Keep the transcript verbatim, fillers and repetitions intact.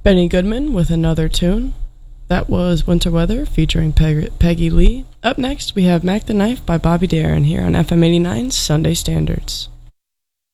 Benny Goodman with another tune. That was Winter Weather featuring Peg- Peggy Lee. Up next, we have Mac the Knife by Bobby Darin here on F M eighty-nine Sunday Standards.